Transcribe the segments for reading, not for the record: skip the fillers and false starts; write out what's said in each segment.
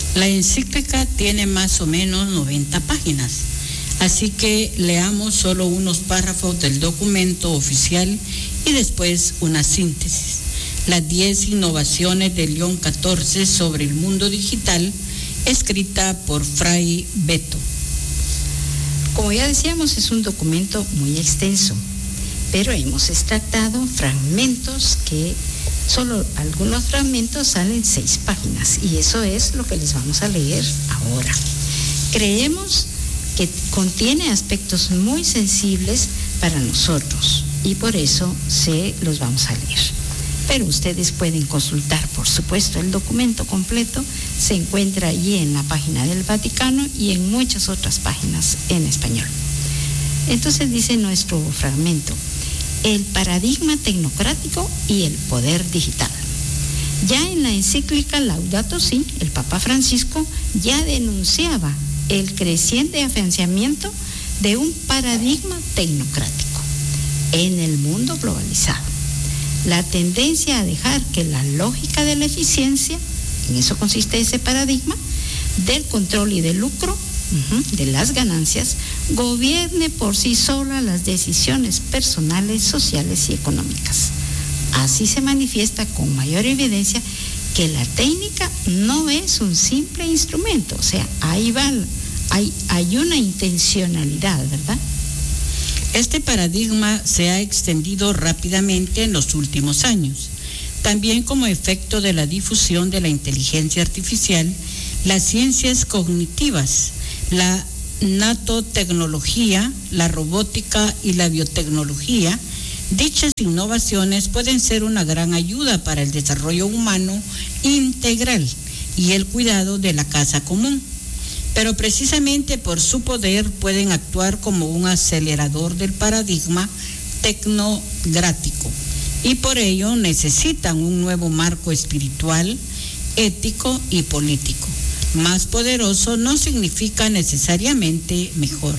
La encíclica tiene más o menos 90 páginas, así que leamos solo unos párrafos del documento oficial y después una síntesis. Las 10 innovaciones de León XIV sobre el mundo digital, escrita por Fray Beto. Como ya decíamos, es un documento muy extenso, pero hemos extractado fragmentos que solo algunos fragmentos salen 6 páginas y eso es lo que les vamos a leer ahora. Creemos que contiene aspectos muy sensibles para nosotros y por eso se los vamos a leer. Pero ustedes pueden consultar, por supuesto, el documento completo. Se encuentra allí en la página del Vaticano y en muchas otras páginas en español. Entonces dice nuestro fragmento: el paradigma tecnocrático y el poder digital. Ya en la encíclica Laudato Si, el Papa Francisco ya denunciaba el creciente afianzamiento de un paradigma tecnocrático en el mundo globalizado. La tendencia a dejar que la lógica de la eficiencia, en eso consiste ese paradigma, del control y del lucro, de las ganancias, gobierne por sí sola las decisiones personales, sociales y económicas. Así se manifiesta con mayor evidencia que la técnica no es un simple instrumento, o sea, ahí va, hay una intencionalidad, ¿verdad? Este paradigma se ha extendido rápidamente en los últimos años. También como efecto de la difusión de la inteligencia artificial, las ciencias cognitivas, la nanotecnología, la robótica y la biotecnología, dichas innovaciones pueden ser una gran ayuda para el desarrollo humano integral y el cuidado de la casa común. Pero precisamente por su poder pueden actuar como un acelerador del paradigma tecnocrático y por ello necesitan un nuevo marco espiritual, ético y político. Más poderoso no significa necesariamente mejor.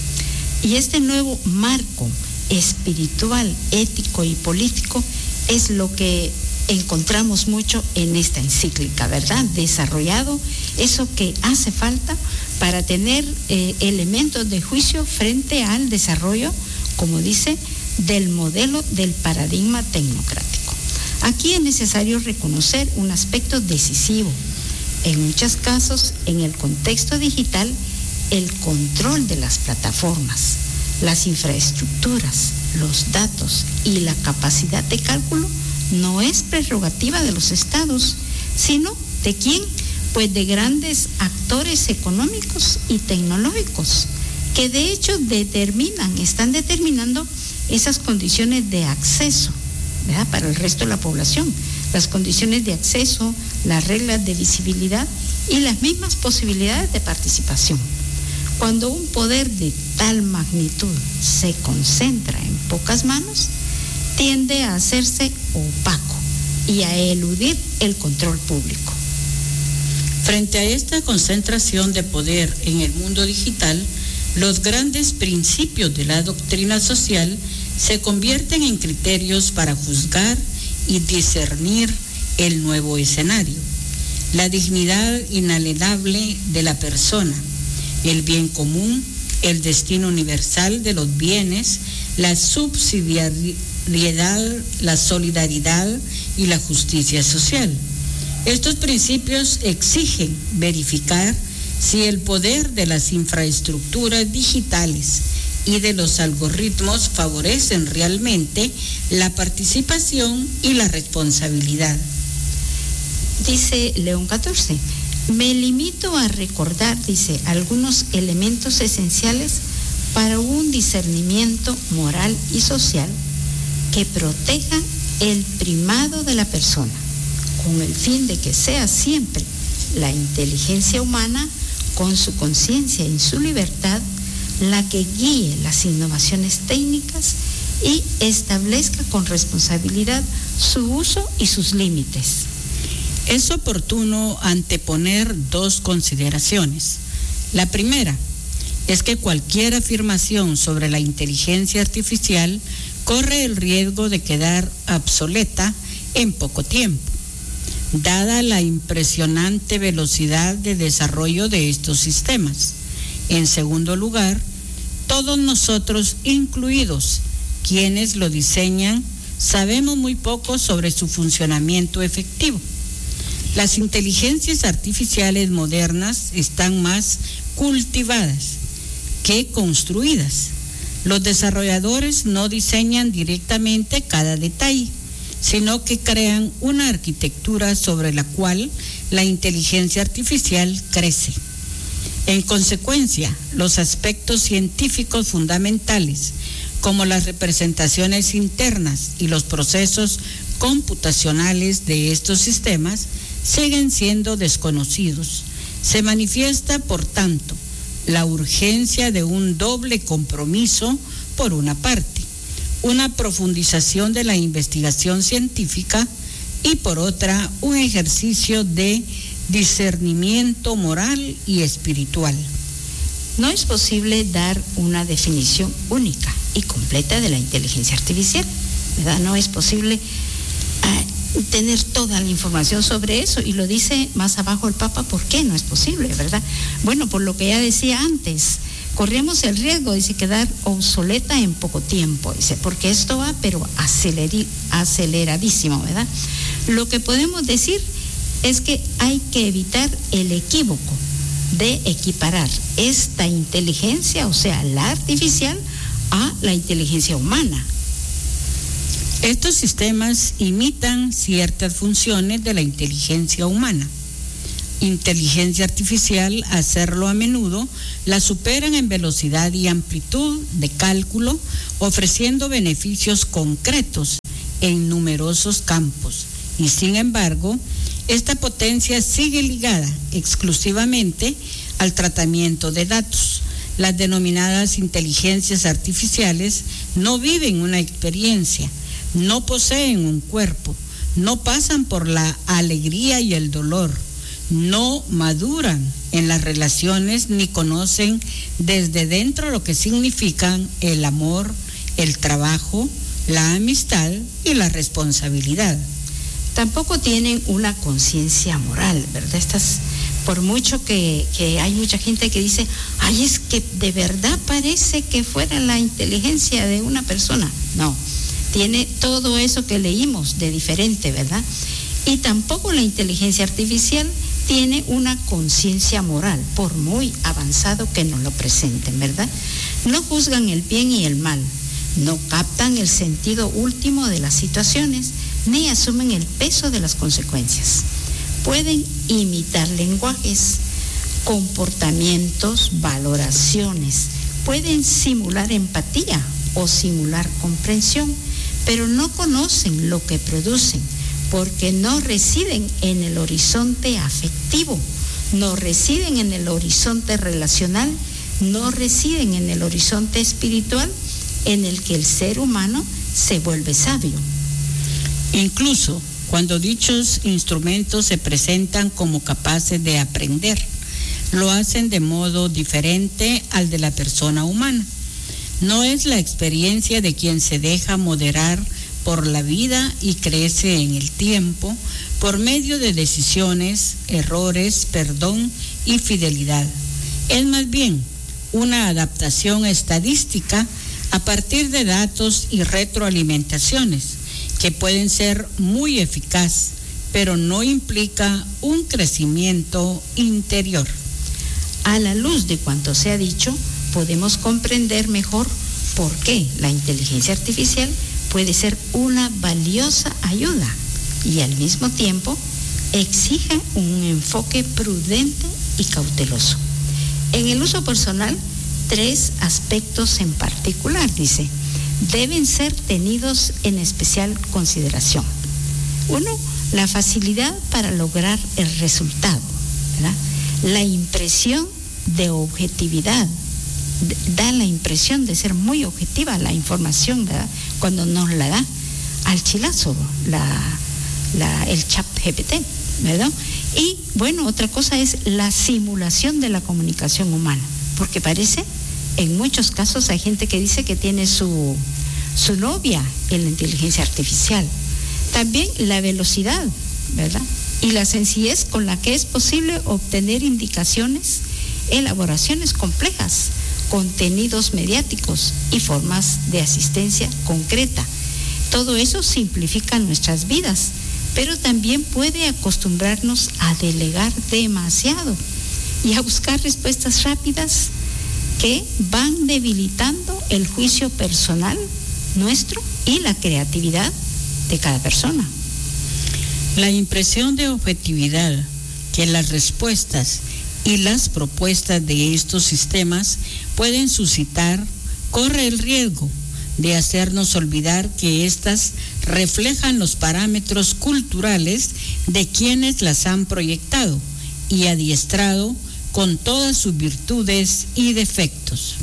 Y este nuevo marco espiritual, ético y político es lo que encontramos mucho en esta encíclica, ¿verdad? Desarrollado eso que hace falta para tener elementos de juicio frente al desarrollo, como dice, del modelo del paradigma tecnocrático. Aquí es necesario reconocer un aspecto decisivo. En muchos casos, en el contexto digital, el control de las plataformas, las infraestructuras, los datos y la capacidad de cálculo no es prerrogativa de los estados, sino ¿de quién? Pues de grandes actores económicos y tecnológicos, que de hecho están determinando esas condiciones de acceso, ¿verdad?, para el resto de la población, las condiciones de acceso, las reglas de visibilidad y las mismas posibilidades de participación. Cuando un poder de tal magnitud se concentra en pocas manos, tiende a hacerse opaco y a eludir el control público. Frente a esta concentración de poder en el mundo digital, los grandes principios de la doctrina social se convierten en criterios para juzgar y discernir el nuevo escenario. La dignidad inalienable de la persona, el bien común, el destino universal de los bienes, la subsidiariedad, la solidaridad y la justicia social. Estos principios exigen verificar si el poder de las infraestructuras digitales y de los algoritmos favorecen realmente la participación y la responsabilidad. Dice León XIV, me limito a recordar, dice, algunos elementos esenciales para un discernimiento moral y social que protejan el primado de la persona, con el fin de que sea siempre la inteligencia humana, con su conciencia y su libertad, la que guíe las innovaciones técnicas y establezca con responsabilidad su uso y sus límites. Es oportuno anteponer dos consideraciones. La primera es que cualquier afirmación sobre la inteligencia artificial corre el riesgo de quedar obsoleta en poco tiempo. dada la impresionante velocidad de desarrollo de estos sistemas. En segundo lugar, todos nosotros, incluidos quienes lo diseñan, sabemos muy poco sobre su funcionamiento efectivo. Las inteligencias artificiales modernas están más cultivadas que construidas. Los desarrolladores no diseñan directamente cada detalle, sino que crean una arquitectura sobre la cual la inteligencia artificial crece. En consecuencia, los aspectos científicos fundamentales, como las representaciones internas y los procesos computacionales de estos sistemas, siguen siendo desconocidos. Se manifiesta, por tanto, la urgencia de un doble compromiso. Por una parte, una profundización de la investigación científica, y por otra, un ejercicio de discernimiento moral y espiritual. No es posible dar una definición única y completa de la inteligencia artificial, ¿verdad? No es posible tener toda la información sobre eso, y lo dice más abajo el Papa. ¿Por qué no es posible, verdad? Bueno, por lo que ya decía antes, corremos el riesgo de quedar obsoleta en poco tiempo, dice, porque esto va pero aceleradísimo, ¿verdad? Lo que podemos decir es que hay que evitar el equívoco de equiparar esta inteligencia, o sea, la artificial, a la inteligencia humana. Estos sistemas imitan ciertas funciones de la inteligencia humana. Inteligencia artificial, hacerlo a menudo, la superan en velocidad y amplitud de cálculo, ofreciendo beneficios concretos en numerosos campos. Y sin embargo, esta potencia sigue ligada exclusivamente al tratamiento de datos. Las denominadas inteligencias artificiales no viven una experiencia, no poseen un cuerpo, no pasan por la alegría y el dolor, no maduran en las relaciones ni conocen desde dentro lo que significan el amor, el trabajo, la amistad y la responsabilidad. Tampoco tienen una conciencia moral, ¿verdad? Por mucho que hay mucha gente que dice, ay, es que de verdad parece que fuera la inteligencia de una persona. No, tiene todo eso que leímos de diferente, ¿verdad? Y tampoco la inteligencia artificial tiene una conciencia moral, por muy avanzado que nos lo presenten, ¿verdad? No juzgan el bien y el mal, no captan el sentido último de las situaciones, ni asumen el peso de las consecuencias. Pueden imitar lenguajes, comportamientos, valoraciones, pueden simular empatía o simular comprensión, pero no conocen lo que producen, porque no residen en el horizonte afectivo, no residen en el horizonte relacional, no residen en el horizonte espiritual en el que el ser humano se vuelve sabio. Incluso cuando dichos instrumentos se presentan como capaces de aprender, lo hacen de modo diferente al de la persona humana. No es la experiencia de quien se deja moderar por la vida y crece en el tiempo por medio de decisiones, errores, perdón y fidelidad. Es más bien una adaptación estadística a partir de datos y retroalimentaciones que pueden ser muy eficaz, pero no implica un crecimiento interior. A la luz de cuanto se ha dicho, podemos comprender mejor por qué la inteligencia artificial puede ser una valiosa ayuda y al mismo tiempo exige un enfoque prudente y cauteloso. En el uso personal, 3 aspectos en particular, dice, deben ser tenidos en especial consideración. 1, la facilidad para lograr el resultado, ¿verdad? La impresión de objetividad, da la impresión de ser muy objetiva la información, ¿verdad? Cuando nos la da al chilazo el chat GPT, ¿verdad? Y bueno, otra cosa es la simulación de la comunicación humana, porque parece, en muchos casos hay gente que dice que tiene su novia en la inteligencia artificial. También la velocidad, ¿verdad? y la sencillez con la que es posible obtener indicaciones, elaboraciones complejas, contenidos mediáticos y formas de asistencia concreta. Todo eso simplifica nuestras vidas, pero también puede acostumbrarnos a delegar demasiado y a buscar respuestas rápidas que van debilitando el juicio personal nuestro y la creatividad de cada persona. La impresión de objetividad que las respuestas y las propuestas de estos sistemas pueden suscitar corre el riesgo de hacernos olvidar que éstas reflejan los parámetros culturales de quienes las han proyectado y adiestrado con todas sus virtudes y defectos.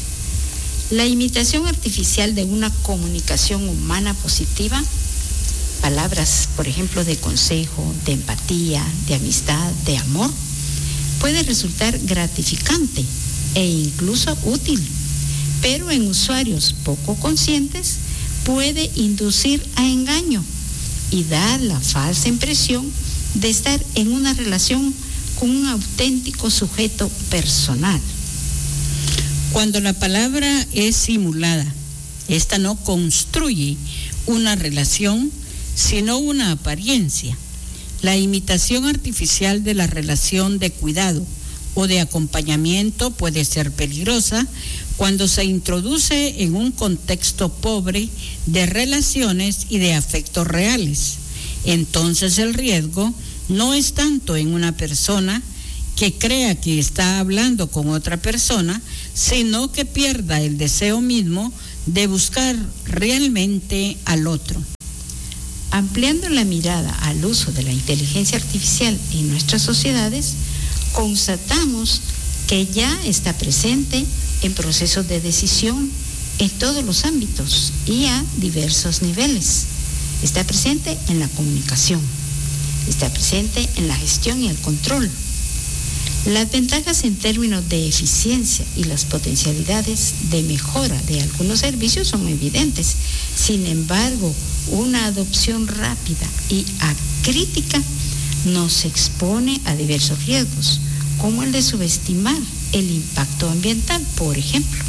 La imitación artificial de una comunicación humana positiva, palabras, por ejemplo, de consejo, de empatía, de amistad, de amor, puede resultar gratificante e incluso útil, pero en usuarios poco conscientes puede inducir a engaño y dar la falsa impresión de estar en una relación con un auténtico sujeto personal. Cuando la palabra es simulada, esta no construye una relación, sino una apariencia. La imitación artificial de la relación de cuidado o de acompañamiento puede ser peligrosa cuando se introduce en un contexto pobre de relaciones y de afectos reales. Entonces el riesgo no es tanto en una persona que crea que está hablando con otra persona, sino que pierda el deseo mismo de buscar realmente al otro. Ampliando la mirada al uso de la inteligencia artificial en nuestras sociedades, constatamos que ya está presente en procesos de decisión en todos los ámbitos y a diversos niveles. Está presente en la comunicación, está presente en la gestión y el control. Las ventajas en términos de eficiencia y las potencialidades de mejora de algunos servicios son evidentes. Sin embargo, una adopción rápida y acrítica nos expone a diversos riesgos, como el de subestimar el impacto ambiental, por ejemplo.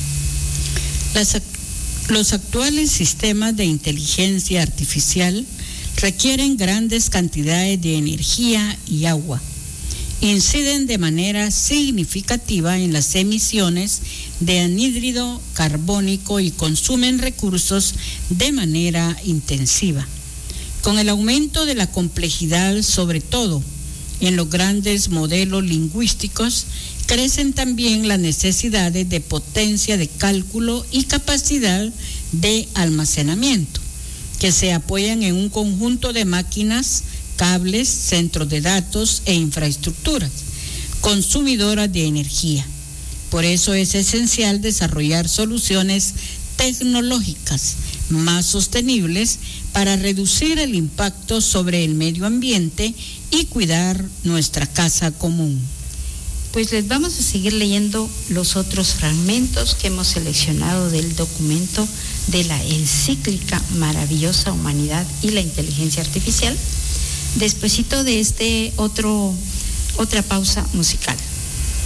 Los actuales sistemas de inteligencia artificial requieren grandes cantidades de energía y agua. Inciden de manera significativa en las emisiones de anhídrido carbónico y consumen recursos de manera intensiva. Con el aumento de la complejidad, sobre todo en los grandes modelos lingüísticos, crecen también las necesidades de potencia de cálculo y capacidad de almacenamiento, que se apoyan en un conjunto de máquinas, cables, centros de datos e infraestructuras consumidoras de energía. Por eso es esencial desarrollar soluciones tecnológicas más sostenibles para reducir el impacto sobre el medio ambiente y cuidar nuestra casa común. Pues les vamos a seguir leyendo los otros fragmentos que hemos seleccionado del documento de la encíclica Maravillosa Humanidad y la Inteligencia Artificial, despuesito de otra pausa musical.